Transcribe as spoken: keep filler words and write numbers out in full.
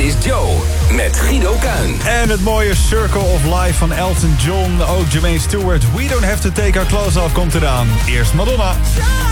is Joe met Guido Kuin. En het mooie Circle of Life van Elton John. Ook Jermaine Stewart. We Don't Have to Take Our Clothes Off komt eraan. Eerst Madonna.